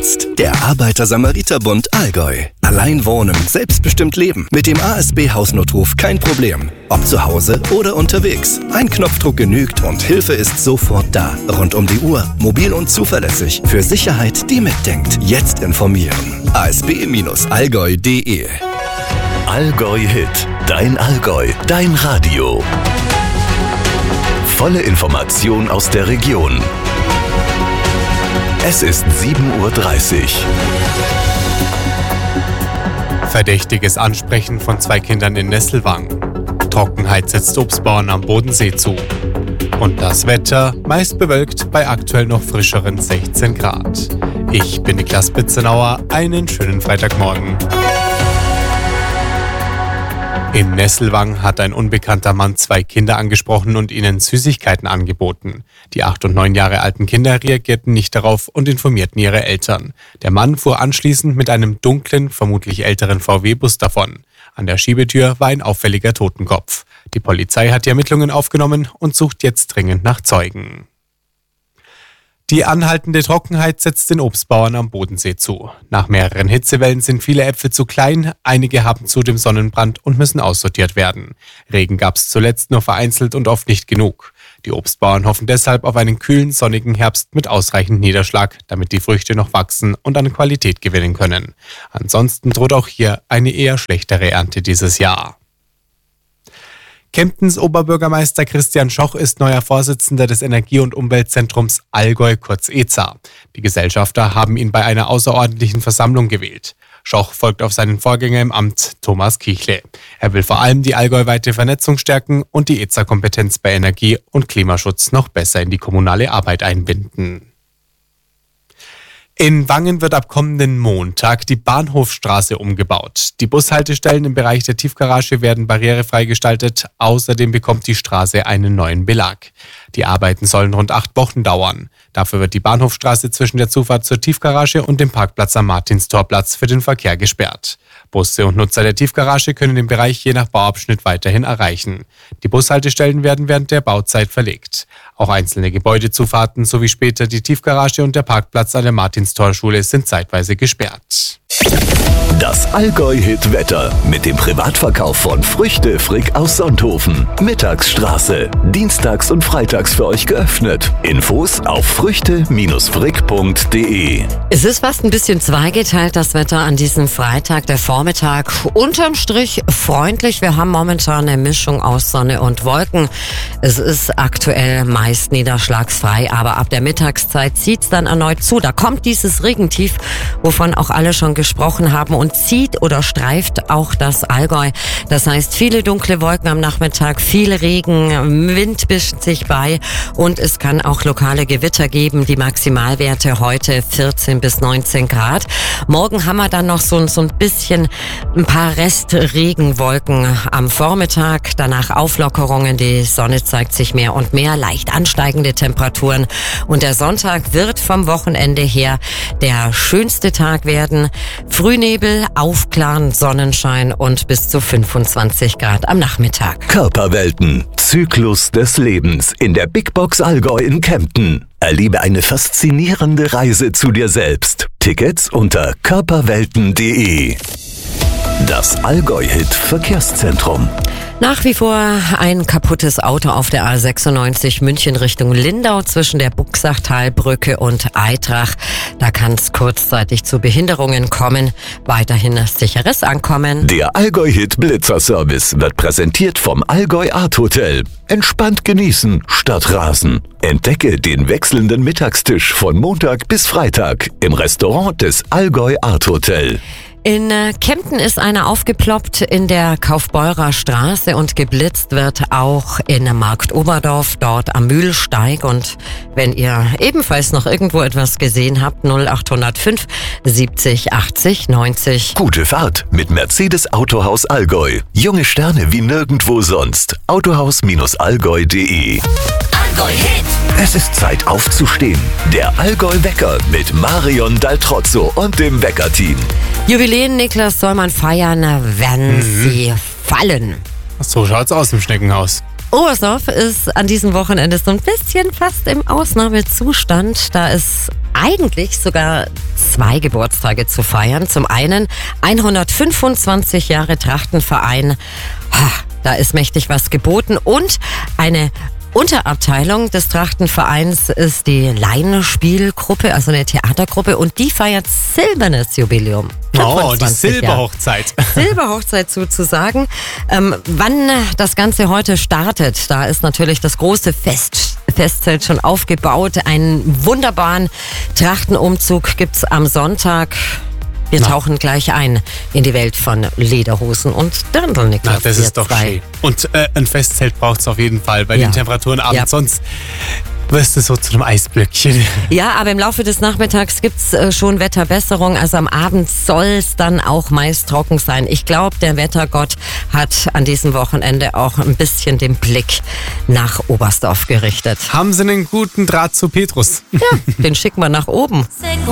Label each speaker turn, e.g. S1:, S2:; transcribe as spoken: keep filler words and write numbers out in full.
S1: Jetzt der Arbeiter-Samariter-Bund Allgäu. Allein wohnen, selbstbestimmt leben. Mit dem A S B-Hausnotruf kein Problem. Ob zu Hause oder unterwegs. Ein Knopfdruck genügt und Hilfe ist sofort da. Rund um die Uhr, mobil und zuverlässig. Für Sicherheit, die mitdenkt. Jetzt informieren. a s b Bindestrich allgäu punkt d e
S2: Allgäu Hit. Dein Allgäu. Dein Radio. Volle Information aus der Region. Es ist sieben Uhr dreißig.
S3: Verdächtiges Ansprechen von zwei Kindern in Nesselwang. Trockenheit setzt Obstbauern am Bodensee zu. Und das Wetter meist bewölkt bei aktuell noch frischeren sechzehn Grad. Ich bin Niklas Bitzenauer, einen schönen Freitagmorgen. In Nesselwang hat ein unbekannter Mann zwei Kinder angesprochen und ihnen Süßigkeiten angeboten. Die acht und neun Jahre alten Kinder reagierten nicht darauf und informierten ihre Eltern. Der Mann fuhr anschließend mit einem dunklen, vermutlich älteren V W-Bus davon. An der Schiebetür war ein auffälliger Totenkopf. Die Polizei hat die Ermittlungen aufgenommen und sucht jetzt dringend nach Zeugen. Die anhaltende Trockenheit setzt den Obstbauern am Bodensee zu. Nach mehreren Hitzewellen sind viele Äpfel zu klein, einige haben zudem Sonnenbrand und müssen aussortiert werden. Regen gab es zuletzt nur vereinzelt und oft nicht genug. Die Obstbauern hoffen deshalb auf einen kühlen, sonnigen Herbst mit ausreichend Niederschlag, damit die Früchte noch wachsen und an Qualität gewinnen können. Ansonsten droht auch hier eine eher schlechtere Ernte dieses Jahr. Kemptens Oberbürgermeister Christian Schoch ist neuer Vorsitzender des Energie- und Umweltzentrums Allgäu, kurz E Z A. Die Gesellschafter haben ihn bei einer außerordentlichen Versammlung gewählt. Schoch folgt auf seinen Vorgänger im Amt, Thomas Kichle. Er will vor allem die allgäuweite Vernetzung stärken und die E Z A-Kompetenz bei Energie- und Klimaschutz noch besser in die kommunale Arbeit einbinden. In Wangen wird ab kommenden Montag die Bahnhofstraße umgebaut. Die Bushaltestellen im Bereich der Tiefgarage werden barrierefrei gestaltet. Außerdem bekommt die Straße einen neuen Belag. Die Arbeiten sollen rund acht Wochen dauern. Dafür wird die Bahnhofstraße zwischen der Zufahrt zur Tiefgarage und dem Parkplatz am Martinstorplatz für den Verkehr gesperrt. Busse und Nutzer der Tiefgarage können den Bereich je nach Bauabschnitt weiterhin erreichen. Die Bushaltestellen werden während der Bauzeit verlegt. Auch einzelne Gebäudezufahrten sowie später die Tiefgarage und der Parkplatz an der Martinstorschule sind zeitweise gesperrt.
S2: Das Allgäu-Hit-Wetter mit dem Privatverkauf von Früchte Frick aus Sonthofen. Mittagsstraße. Dienstags und freitags für euch geöffnet. Infos auf früchte frick punkt d e.
S4: Es ist fast ein bisschen zweigeteilt, das Wetter an diesem Freitag, der Vormittag. Unterm Strich freundlich. Wir haben momentan eine Mischung aus Sonne und Wolken. Es ist aktuell meist niederschlagsfrei, aber ab der Mittagszeit zieht es dann erneut zu. Da kommt dieses Regentief, wovon auch alle schon gesprochen haben, und zieht oder streift auch das Allgäu. Das heißt, viele dunkle Wolken am Nachmittag, viel Regen, Wind mischt sich bei und es kann auch lokale Gewitter geben. Die Maximalwerte heute vierzehn bis neunzehn Grad. Morgen haben wir dann noch so, so ein bisschen ein paar Restregenwolken am Vormittag. Danach Auflockerungen, die Sonne zeigt sich mehr und mehr, leicht ansteigende Temperaturen. Und der Sonntag wird vom Wochenende her der schönste Tag werden. Frühnebel, Aufklaren, Sonnenschein und bis zu fünfundzwanzig Grad am Nachmittag.
S2: Körperwelten. Zyklus des Lebens in der Big Box Allgäu in Kempten. Erlebe eine faszinierende Reise zu dir selbst. Tickets unter körperwelten punkt d e. Das Allgäu-Hit Verkehrszentrum.
S4: Nach wie vor ein kaputtes Auto auf der A sechsundneunzig München Richtung Lindau zwischen der Buxachtalbrücke und Eitrach. Da kann es kurzzeitig zu Behinderungen kommen. Weiterhin sicheres Ankommen.
S2: Der Allgäu-Hit Blitzerservice wird präsentiert vom Allgäu Art Hotel. Entspannt genießen statt rasen. Entdecke den wechselnden Mittagstisch von Montag bis Freitag im Restaurant des Allgäu Art Hotel.
S4: In Kempten ist einer aufgeploppt in der Kaufbeurer Straße und geblitzt wird auch in Markt Oberdorf, dort am Mühlsteig. Und wenn ihr ebenfalls noch irgendwo etwas gesehen habt, null acht null fünf siebzig achtzig neunzig.
S2: Gute Fahrt mit Mercedes Autohaus Allgäu. Junge Sterne wie nirgendwo sonst. autohaus allgäu punkt d e. Allgäu Hit. Es ist Zeit aufzustehen. Der Allgäu Wecker mit Marion Daltrozzo und dem Wecker-Team.
S4: Jubiläen, Niklas, soll man feiern, wenn mhm. sie fallen.
S3: So schaut's aus im Schneckenhaus.
S4: Oberstdorf ist an diesem Wochenende so ein bisschen fast im Ausnahmezustand. Da ist eigentlich sogar zwei Geburtstage zu feiern. Zum einen hundertfünfundzwanzig Jahre Trachtenverein. Da ist mächtig was geboten. Und eine Unterabteilung des Trachtenvereins ist die Laienspielgruppe, also eine Theatergruppe, und die feiert silbernes Jubiläum.
S3: Oh, die Silberhochzeit.
S4: Silberhochzeit sozusagen. Ähm, wann das Ganze heute startet, da ist natürlich das große Fest, Festzelt schon aufgebaut. Einen wunderbaren Trachtenumzug gibt's am Sonntag. Wir Na. tauchen gleich ein in die Welt von Lederhosen und Dirndl.
S3: Na, das ist doch schön. Und äh, ein Festzelt braucht es auf jeden Fall bei ja. den Temperaturen abends. Ja. Sonst wirst du so zu einem Eisblöckchen.
S4: Ja, aber im Laufe des Nachmittags gibt's äh, schon Wetterbesserung. Also am Abend soll es dann auch meist trocken sein. Ich glaube, der Wettergott hat an diesem Wochenende auch ein bisschen den Blick nach Oberstdorf gerichtet.
S3: Haben Sie einen guten Draht zu Petrus?
S4: Ja, den schicken wir nach oben.